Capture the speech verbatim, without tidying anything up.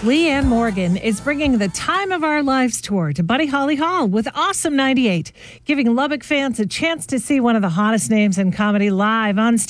Leanne Morgan is bringing the Time of Our Lives tour to Buddy Holly Hall with Awesome ninety-eight, giving Lubbock fans a chance to see one of the hottest names in comedy live on stage.